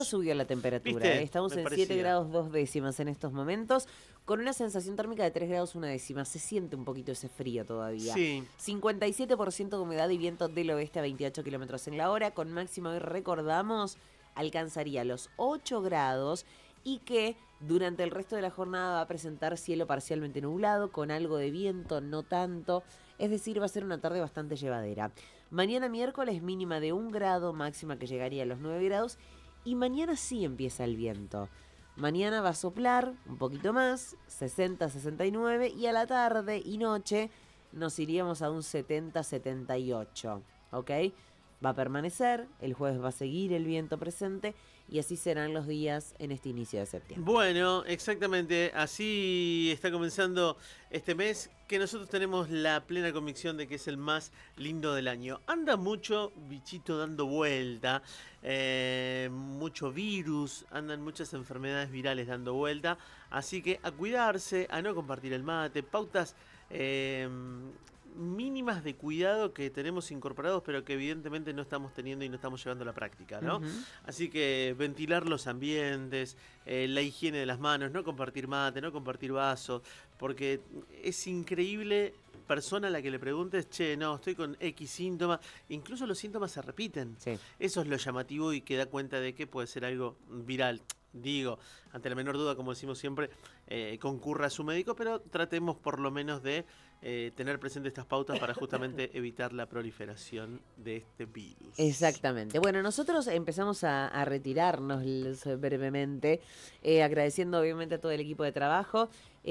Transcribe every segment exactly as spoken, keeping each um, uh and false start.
Subió la temperatura, ¿Viste? ¿eh? Estamos Me en parecía. siete grados dos décimas en estos momentos, con una sensación térmica de tres grados una décima. Se siente un poquito ese frío todavía. Sí. cincuenta y siete por ciento de humedad y viento del oeste a veintiocho kilómetros en la hora. Con máxima, hoy recordamos, alcanzaría los ocho grados y que durante el resto de la jornada va a presentar cielo parcialmente nublado, con algo de viento, no tanto. Es decir, va a ser una tarde bastante llevadera. Mañana miércoles mínima de un grado, máxima que llegaría a los nueve grados. Y mañana sí empieza el viento. Mañana va a soplar un poquito más, sesenta, sesenta y nueve, y a la tarde y noche nos iríamos a un setenta, setenta y ocho, ¿ok? Va a permanecer, el jueves va a seguir el viento presente y así serán los días en este inicio de septiembre. Bueno, exactamente, así está comenzando este mes que nosotros tenemos la plena convicción de que es el más lindo del año. Anda mucho bichito dando vuelta, eh, mucho virus, andan muchas enfermedades virales dando vuelta, así que a cuidarse, a no compartir el mate, pautas eh, mínimas de cuidado que tenemos incorporados pero que evidentemente no estamos teniendo y no estamos llevando a la práctica, ¿no? Uh-huh. Así que ventilar los ambientes, eh, la higiene de las manos, no compartir mate, no compartir vasos, porque es increíble persona a la que le preguntes, che, no, estoy con X síntomas, incluso los síntomas se repiten. Sí. Eso es lo llamativo y que da cuenta de que puede ser algo viral. Digo, ante la menor duda, como decimos siempre, eh, concurra a su médico, pero tratemos por lo menos de eh, tener presente estas pautas para justamente evitar la proliferación de este virus. Exactamente. Bueno, nosotros empezamos a, a retirarnos brevemente, eh, agradeciendo obviamente a todo el equipo de trabajo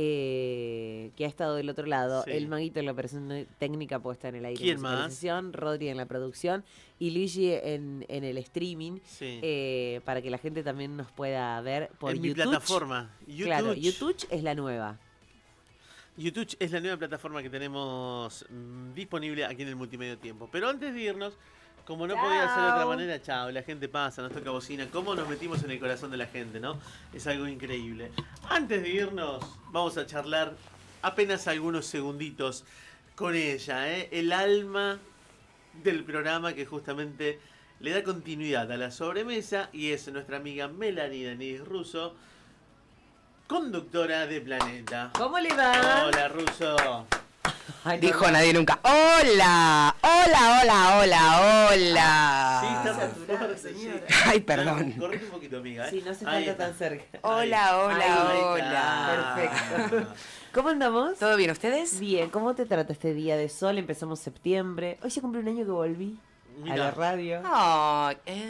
eh, que ha estado del otro lado. Sí. El Maguito en la operación técnica puesta en el aire. ¿Quién en más? Rodri en la producción y Luigi en, en el streaming, Sí. eh, para que la gente también nos pueda ver por en YouTube. mi plataforma. YouTube. Claro, YouTube es la nueva. YouTube es la nueva plataforma que tenemos mmm, disponible aquí en el Multimedio Tiempo. Pero antes de irnos, como no Chao. podía ser de otra manera, chao, la gente pasa, nos toca bocina. ¿Cómo nos metimos en el corazón de la gente, no? Es algo increíble. Antes de irnos, vamos a charlar apenas algunos segunditos con ella, ¿eh? El alma del programa que justamente le da continuidad a la sobremesa y es nuestra amiga Melanie Denise Russo, conductora de Planeta. ¿Cómo le va? Hola, Russo. Ay, no, Dijo no. nadie nunca. Hola, hola, hola, hola, hola. Sí, está saturada, señora. Ay, perdón. Correte un poquito, amiga. ¿eh? Sí, no hace Ahí falta está. tan cerca. Hola, hola, Ahí, ahí hola. Perfecto. ¿Cómo andamos? ¿Todo bien, ustedes? Bien, ¿cómo te trata este día de sol? Empezamos septiembre. Hoy se cumple un año que volví Mirá. a la radio. Oh, eh.